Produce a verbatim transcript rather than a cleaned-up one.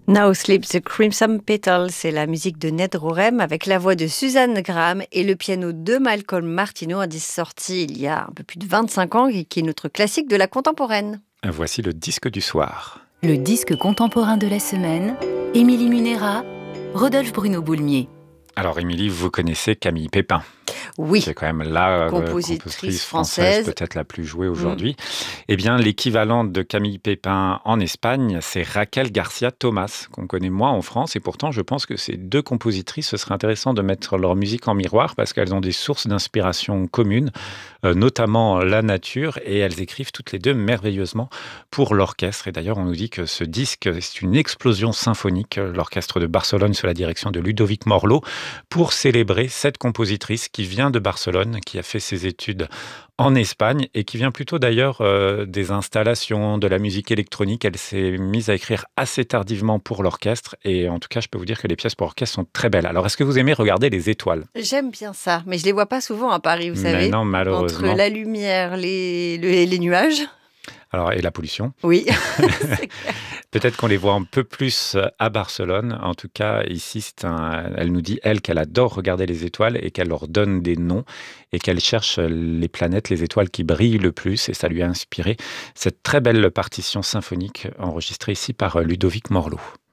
Now Sleep the Crimson Petals, c'est la musique de Ned Rorem avec la voix de Suzanne Graham et le piano de Malcolm Martineau, un disque sorti il y a un peu plus de vingt-cinq ans et qui est notre classique de la contemporaine. Voici le disque du soir. Le disque contemporain de la semaine, Émilie Munera, Rodolphe Bruno Boulmier. Alors Émilie, vous connaissez Camille Pépin. Oui, c'est quand même la compositrice, compositrice française, française, peut-être la plus jouée aujourd'hui. Mmh. Eh bien, l'équivalent de Camille Pépin en Espagne, c'est Raquel Garcia Thomas, qu'on connaît moins en France. Et pourtant, je pense que ces deux compositrices, ce serait intéressant de mettre leur musique en miroir parce qu'elles ont des sources d'inspiration communes, euh, notamment la nature, et elles écrivent toutes les deux merveilleusement pour l'orchestre. Et d'ailleurs, on nous dit que ce disque, c'est une explosion symphonique, l'orchestre de Barcelone sous la direction de Ludovic Morlot, pour célébrer cette compositrice qui vient de Barcelone, qui a fait ses études en Espagne et qui vient plutôt d'ailleurs euh, des installations, de la musique électronique. Elle s'est mise à écrire assez tardivement pour l'orchestre et en tout cas, je peux vous dire que les pièces pour orchestre sont très belles. Alors, est-ce que vous aimez regarder les étoiles ? J'aime bien ça, mais je les vois pas souvent à Paris, vous mais savez. Non, malheureusement. Entre la lumière, les, les, les nuages. Alors, et la pollution. Oui. Peut-être qu'on les voit un peu plus à Barcelone. En tout cas, ici, c'est un... elle nous dit, elle, qu'elle adore regarder les étoiles et qu'elle leur donne des noms et qu'elle cherche les planètes, les étoiles qui brillent le plus. Et ça lui a inspiré cette très belle partition symphonique enregistrée ici par Ludovic Morlot.